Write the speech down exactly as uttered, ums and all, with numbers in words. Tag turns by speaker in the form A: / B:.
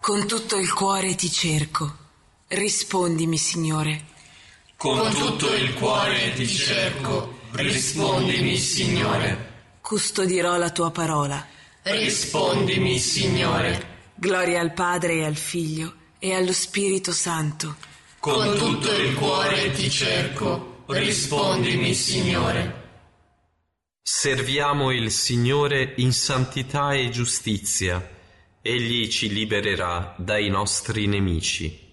A: Con tutto il cuore ti cerco. Rispondimi, Signore.
B: Con tutto il cuore ti cerco. Rispondimi, Signore.
A: Custodirò la tua parola.
B: Rispondimi, Signore.
A: Gloria al Padre e al Figlio e allo Spirito Santo.
B: Con tutto il cuore ti cerco. Rispondimi, Signore.
C: Serviamo il Signore in santità e giustizia. Egli ci libererà dai nostri nemici.